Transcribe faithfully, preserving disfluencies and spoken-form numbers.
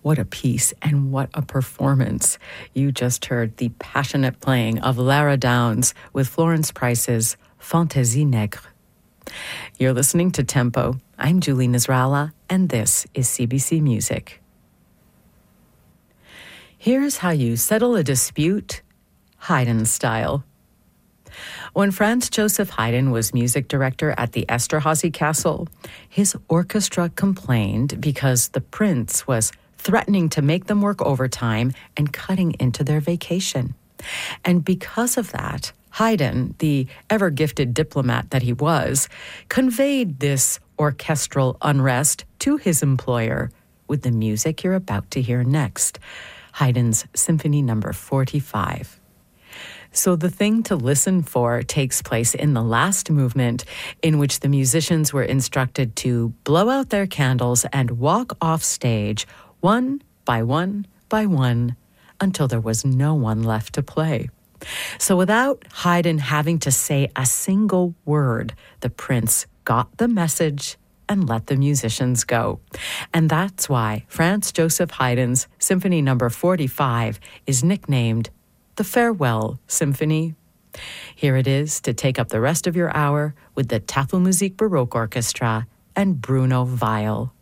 What a piece and what a performance. You just heard the passionate playing of Lara Downs with Florence Price's Fantaisie Nègre. You're listening to Tempo. I'm Julie Nasrallah, and this is C B C Music. Here's how you settle a dispute, Haydn style. When Franz Joseph Haydn was music director at the Esterházy Castle, his orchestra complained because the prince was threatening to make them work overtime and cutting into their vacation. And because of that, Haydn, the ever-gifted diplomat that he was, conveyed this orchestral unrest to his employer with the music you're about to hear next, Haydn's Symphony Number forty-five. So the thing to listen for takes place in the last movement, in which the musicians were instructed to blow out their candles and walk off stage one by one by one until there was no one left to play. So without Haydn having to say a single word, the prince got the message and let the musicians go. And that's why Franz Joseph Haydn's Symphony Number forty-five is nicknamed the Farewell Symphony. Here it is to take up the rest of your hour with the Tafelmusik Baroque Orchestra and Bruno Weil.